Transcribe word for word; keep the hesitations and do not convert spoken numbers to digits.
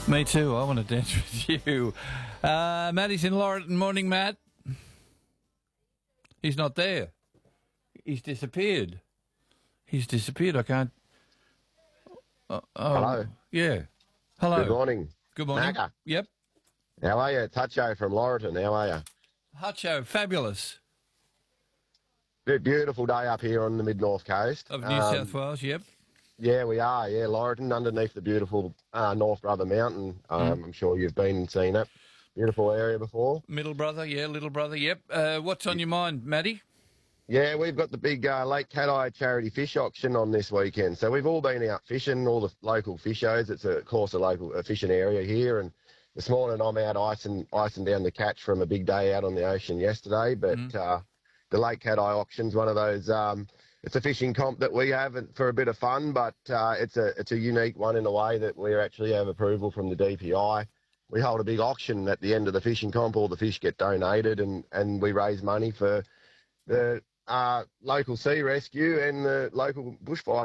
Me too. I want to dance with you. Uh, Matty's in Laurelton. Morning, Matt. He's not there. He's disappeared. He's disappeared. I can't. Uh, oh, Hello. Yeah. Hello. Good morning. Good morning. Naga. Yep. How are you? It's Hutcho from Laurelton. How are you? Hutcho, fabulous. Be- Beautiful day up here on the mid-north coast. Of New Um, South Wales, yep. Yeah, we are. Yeah, Laurelton, underneath the beautiful uh, North Brother Mountain. Um, Mm. I'm sure you've been and seen it. Beautiful area before. Middle brother, yeah, little brother, yep. Uh, what's on your mind, Matty? Yeah, we've got the big uh, Lake Cat-Eye charity fish auction on this weekend. So we've all been out fishing, all the local fishers. It's, a, of course, a local a fishing area here. And this morning I'm out icing, icing down the catch from a big day out on the ocean yesterday. But Mm. uh, the Lake Cat-Eye auction's one of those... Um, it's a fishing comp that we have for a bit of fun, but uh, it's a it's a unique one in a way that we actually have approval from the D P I. We hold a big auction at the end of the fishing comp. All the fish get donated, and, and we raise money for the uh, local sea rescue and the local bushfire